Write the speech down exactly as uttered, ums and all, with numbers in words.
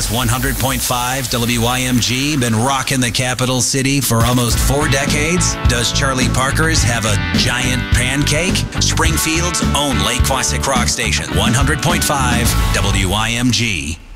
Has one hundred point five W Y M G been rocking the capital city for almost four decades? Does Charlie Parker's have a giant pancake? Springfield's own Lake Quasic Rock Station, one hundred point five W Y M G.